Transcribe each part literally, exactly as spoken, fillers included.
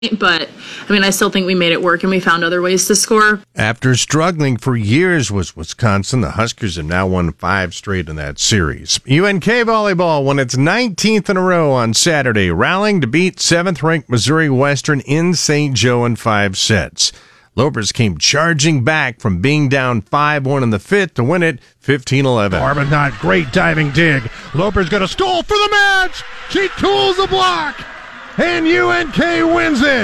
But, I mean, I still think we made it work and we found other ways to score. After struggling for years with Wisconsin, the Huskers have now won five straight in that series. U N K volleyball won its nineteenth in a row on Saturday, rallying to beat seventh-ranked Missouri Western in Saint Joe in five sets. Lopers came charging back from being down five one in the fifth to win it fifteen eleven. Arbuthnot, great diving dig. Lopers got a stall for the match. She tools the block. And U N K wins it.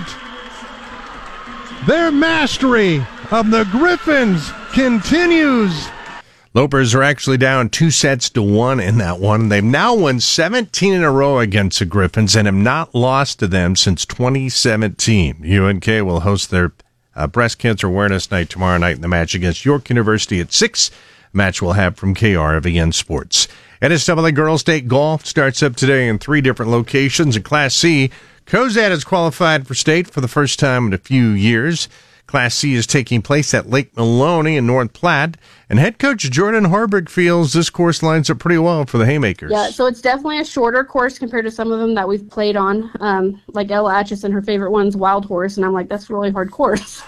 Their mastery of the Griffins continues. Lopers are actually down two sets to one in that one. They've now won seventeen in a row against the Griffins and have not lost to them since twenty seventeen. U N K will host their uh, Breast Cancer Awareness Night tomorrow night in the match against York University at six. Match we'll have from K R V N Sports. N S W Girls State Golf starts up today in three different locations. In Class C, Cozad has qualified for state for the first time in a few years. Class C is taking place at Lake Maloney in North Platte, and head coach Jordan Harburg feels this course lines up pretty well for the Haymakers. Yeah, so it's definitely a shorter course compared to some of them that we've played on. Um, like Ella Atchison, her favorite one's Wild Horse, and I'm like, that's a really hard course.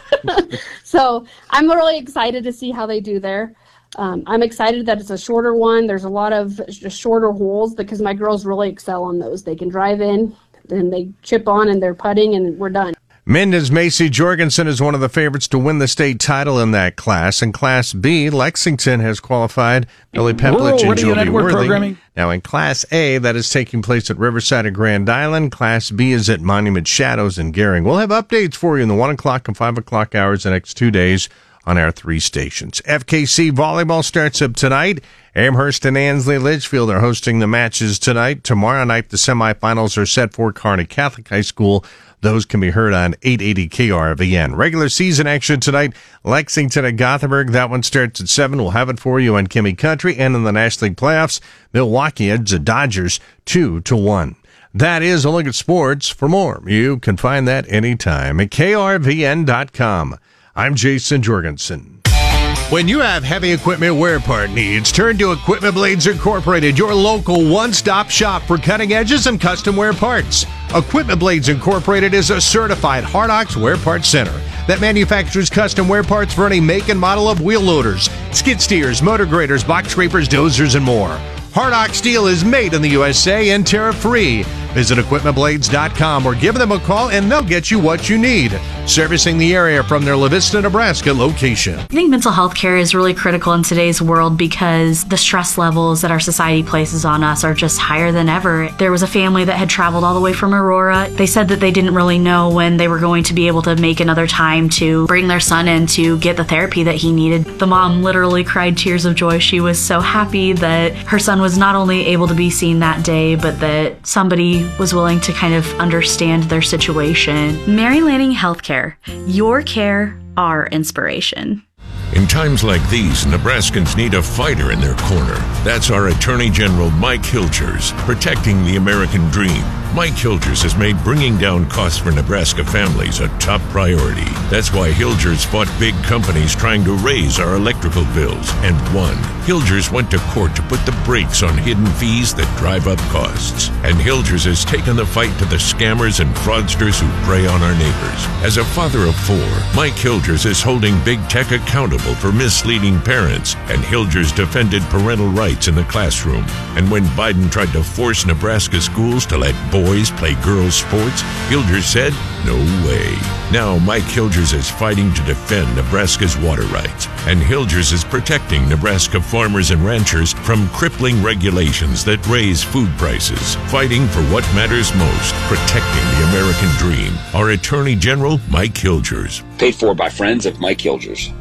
So I'm really excited to see how they do there. Um, I'm excited that it's a shorter one. There's a lot of just shorter holes because my girls really excel on those. They can drive in, then they chip on, and they're putting, and we're done. Mendez Macy Jorgensen is one of the favorites to win the state title in that class. In Class B, Lexington has qualified Billy Peppelich and Joby Worthing. Now in Class A, that is taking place at Riverside and Grand Island. Class B is at Monument Shadows in Gering. We'll have updates for you in the one o'clock and five o'clock hours the next two days on our three stations. F K C volleyball starts up tonight. Amherst and Ansley Litchfield are hosting the matches tonight. Tomorrow night, the semifinals are set for Kearney Catholic High School. Those can be heard on eight eighty K R V N. Regular season action tonight, Lexington at Gothenburg. That one starts at seven. We'll have it for you on Kimmy Country. And in the National League playoffs, Milwaukee edges the Dodgers two to one. That is a look at sports. For more, you can find that anytime at K R V N dot com. I'm Jason Jorgensen. When you have heavy equipment wear part needs, turn to Equipment Blades Incorporated, your local one-stop shop for cutting edges and custom wear parts. Equipment Blades Incorporated is a certified Hardox wear parts center that manufactures custom wear parts for any make and model of wheel loaders, skid steers, motor graders, box scrapers, dozers, and more. Hardox steel is made in the U S A and tariff-free. Visit equipment blades dot com or give them a call and they'll get you what you need. Servicing the area from their La Vista, Nebraska location. I think mental health care is really critical in today's world because the stress levels that our society places on us are just higher than ever. There was a family that had traveled all the way from Aurora. They said that they didn't really know when they were going to be able to make another time to bring their son in to get the therapy that he needed. The mom literally cried tears of joy. She was so happy that her son was not only able to be seen that day, but that somebody was willing to kind of understand their situation. Mary Lanning Healthcare. Your care, our inspiration. In times like these, Nebraskans need a fighter in their corner. That's our Attorney General Mike Hilgers, protecting the American dream. Mike Hilgers has made bringing down costs for Nebraska families a top priority. That's why Hilgers fought big companies trying to raise our electrical bills and won. Hilgers went to court to put the brakes on hidden fees that drive up costs. And Hilgers has taken the fight to the scammers and fraudsters who prey on our neighbors. As a father of four, Mike Hilgers is holding big tech accountable for misleading parents, and Hilgers defended parental rights in the classroom. And when Biden tried to force Nebraska schools to let boys play girls' sports, Hilgers said, no way. Now Mike Hilgers is fighting to defend Nebraska's water rights, and Hilgers is protecting Nebraska farmers and ranchers from crippling regulations that raise food prices, fighting for what matters most, protecting the American dream. Our Attorney General, Mike Hilgers. Paid for by friends of Mike Hilgers.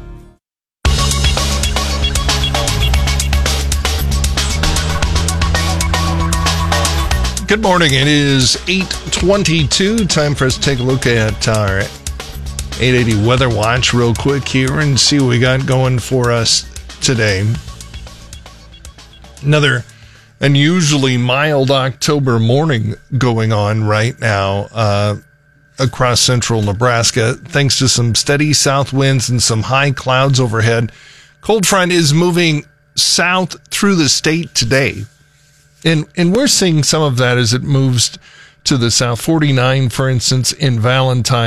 Good morning. It is eight twenty-two. Time for us to take a look at our eight eighty Weather Watch real quick here and see what we got going for us today. Another unusually mild October morning going on right now uh, across central Nebraska, thanks to some steady south winds and some high clouds overhead. Cold front is moving south through the state today. And and we're seeing some of that as it moves to the south. forty-nine, for instance, in Valentine.